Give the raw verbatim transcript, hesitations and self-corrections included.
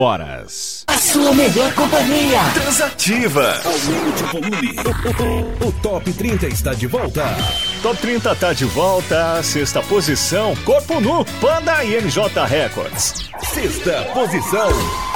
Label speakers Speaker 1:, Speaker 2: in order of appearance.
Speaker 1: Horas.
Speaker 2: A sua melhor companhia.
Speaker 3: Transativa.
Speaker 1: Aumente o volume.
Speaker 3: O, o, o Top trinta está de volta.
Speaker 1: Top trinta tá de volta. Sexta posição, Corpo Nu, Panda e M J Records.
Speaker 3: Sexta posição.